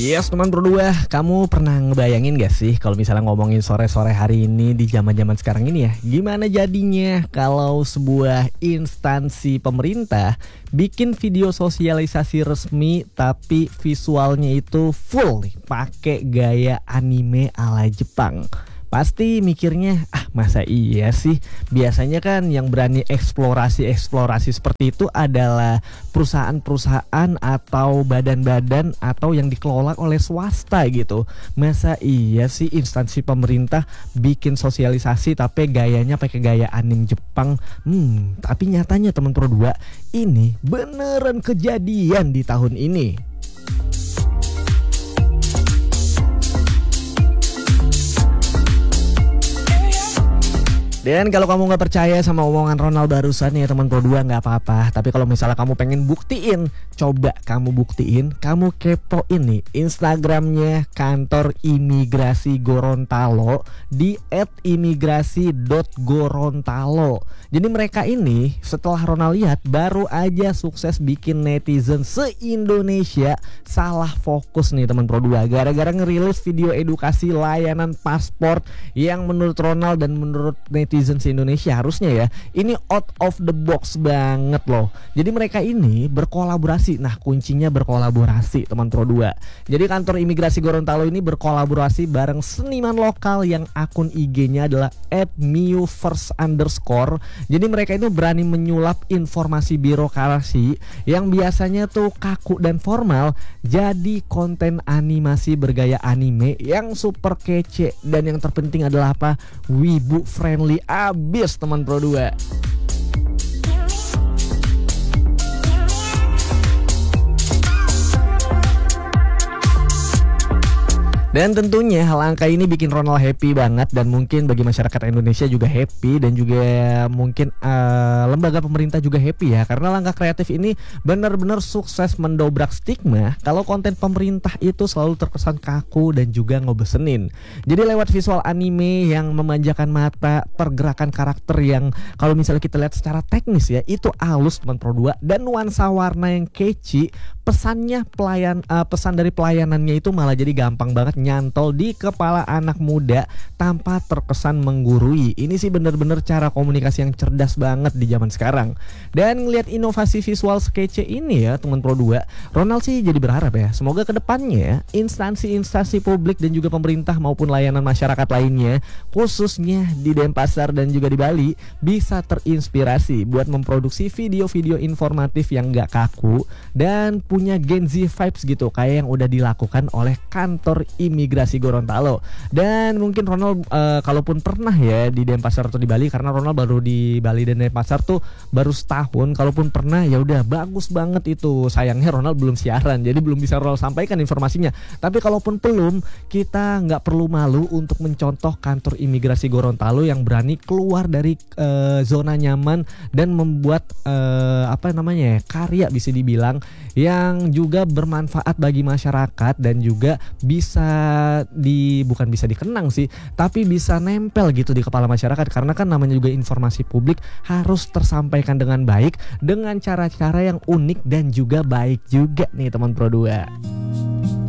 Yes teman berdua, kamu pernah ngebayangin gak sih kalau misalnya ngomongin sore-sore hari ini di zaman-zaman sekarang ini ya, gimana jadinya kalau sebuah instansi pemerintah bikin video sosialisasi resmi tapi visualnya itu full nih, pakai gaya anime ala Jepang. Pasti mikirnya, masa iya sih? Biasanya kan yang berani eksplorasi seperti itu adalah perusahaan-perusahaan atau badan-badan atau yang dikelola oleh swasta gitu. Masa iya sih instansi pemerintah bikin sosialisasi tapi gayanya pakai gaya anime Jepang? Tapi nyatanya teman Pro 2, ini beneran kejadian di tahun ini. Dan kalau kamu gak percaya sama omongan Ronald barusan ya teman Pro 2, gak apa-apa. Tapi kalau misalnya kamu pengen buktiin, coba kamu buktiin, kamu kepoin nih Instagramnya kantor imigrasi Gorontalo di @imigrasi.gorontalo. Jadi mereka ini setelah Ronald lihat baru aja sukses bikin netizen se-Indonesia salah fokus nih teman Pro 2. Gara-gara ngerilis video edukasi layanan paspor yang menurut Ronald dan menurut netizen se-Indonesia harusnya ya, ini out of the box banget loh. Jadi mereka ini berkolaborasi. Nah kuncinya berkolaborasi teman Pro 2. Jadi kantor imigrasi Gorontalo ini berkolaborasi bareng seniman lokal yang akun IG-nya adalah @miufirst_. Jadi mereka itu berani menyulap informasi birokrasi yang biasanya tuh kaku dan formal jadi konten animasi bergaya anime yang super kece. Dan yang terpenting adalah apa? Wibu friendly abis teman Pro 2. Dan tentunya langkah ini bikin Ronald happy banget, dan mungkin bagi masyarakat Indonesia juga happy, dan juga mungkin lembaga pemerintah juga happy ya, karena langkah kreatif ini benar-benar sukses mendobrak stigma kalau konten pemerintah itu selalu terkesan kaku dan juga ngebosenin. Jadi lewat visual anime yang memanjakan mata, pergerakan karakter yang kalau misalnya kita lihat secara teknis ya itu halus teman Pro 2, dan nuansa warna yang catchy, pesan dari pelayanannya itu malah jadi gampang banget nyantol di kepala anak muda tanpa terkesan menggurui. Ini sih bener-bener cara komunikasi yang cerdas banget di zaman sekarang. Dan ngelihat inovasi visual skece ini ya teman Pro 2, Ronald sih jadi berharap ya, semoga kedepannya instansi-instansi publik dan juga pemerintah maupun layanan masyarakat lainnya, khususnya di Denpasar dan juga di Bali, bisa terinspirasi buat memproduksi video-video informatif yang gak kaku dan punya Gen Z vibes gitu, kayak yang udah dilakukan oleh kantor imigrasi Gorontalo. Dan mungkin Ronald kalaupun pernah ya di Denpasar atau di Bali, karena Ronald baru di Bali dan Denpasar tuh baru setahun, kalaupun pernah ya udah bagus banget itu. Sayangnya Ronald belum siaran, jadi belum bisa Ronald sampaikan informasinya. Tapi kalaupun belum, kita nggak perlu malu untuk mencontoh kantor imigrasi Gorontalo yang berani keluar dari zona nyaman dan membuat karya bisa dibilang yang juga bermanfaat bagi masyarakat, dan juga bukan bisa dikenang sih, tapi bisa nempel gitu di kepala masyarakat, karena kan namanya juga informasi publik harus tersampaikan dengan baik, dengan cara-cara yang unik dan juga baik juga nih teman Pro 2.